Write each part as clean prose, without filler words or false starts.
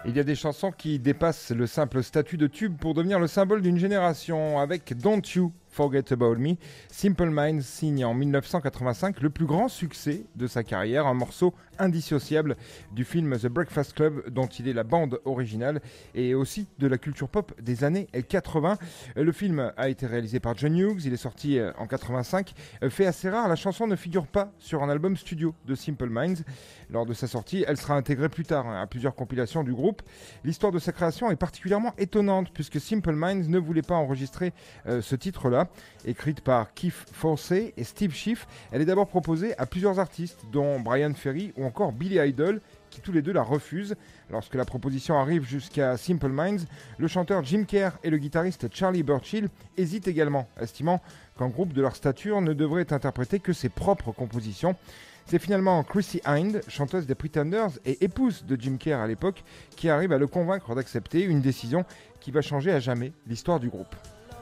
Il y a des chansons qui dépassent le simple statut de tube pour devenir le symbole d'une génération. Avec Don't You Forget About Me, Simple Minds signe en 1985 le plus grand succès de sa carrière, un morceau indissociable du film The Breakfast Club dont il est la bande originale et aussi de la culture pop des années 80. Le film a été réalisé par John Hughes, il est sorti en 85. Fait assez rare, la chanson ne figure pas sur un album studio de Simple Minds. Lors de sa sortie, elle sera intégrée plus tard à plusieurs compilations du groupe. L'histoire de sa création est particulièrement étonnante puisque Simple Minds ne voulait pas enregistrer ce titre-là. Écrite par Keith Forsey et Steve Schiff, elle est d'abord proposée à plusieurs artistes, dont Brian Ferry ou encore Billy Idol, qui tous les deux la refusent. Lorsque la proposition arrive jusqu'à Simple Minds, le chanteur Jim Kerr et le guitariste Charlie Burchill hésitent également, estimant qu'un groupe de leur stature ne devrait interpréter que ses propres compositions. C'est finalement Chrissie Hynde, chanteuse des Pretenders et épouse de Jim Kerr à l'époque, qui arrive à le convaincre d'accepter une décision qui va changer à jamais l'histoire du groupe.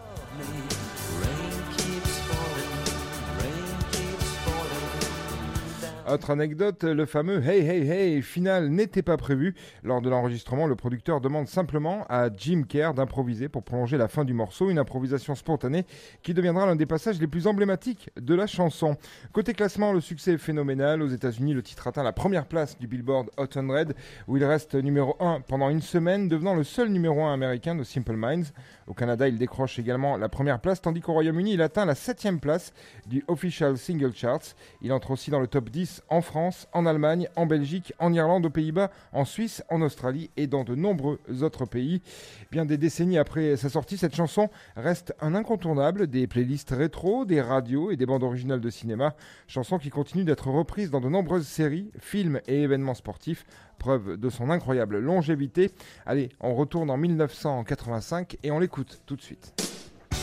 Autre anecdote, le fameux Hey Hey Hey final n'était pas prévu. Lors de l'enregistrement, le producteur demande simplement à Jim Kerr d'improviser pour prolonger la fin du morceau, une improvisation spontanée qui deviendra l'un des passages les plus emblématiques de la chanson. Côté classement, le succès est phénoménal. Aux États-Unis, le titre atteint la première place du Billboard Hot 100 où il reste numéro 1 pendant une semaine, devenant le seul numéro 1 américain de Simple Minds. Au Canada, il décroche également la première place, tandis qu'au Royaume-Uni, il atteint la 7e place du Official Single Charts. Il entre aussi dans le top 10 en France, en Allemagne, en Belgique, en Irlande, aux Pays-Bas, en Suisse, en Australie et dans de nombreux autres pays. Bien des décennies après sa sortie, cette chanson reste un incontournable des playlists rétro, des radios et des bandes originales de cinéma. Chanson qui continue d'être reprise dans de nombreuses séries, films et événements sportifs. Preuve de son incroyable longévité. Allez, on retourne en 1985 et on l'écoute tout de suite.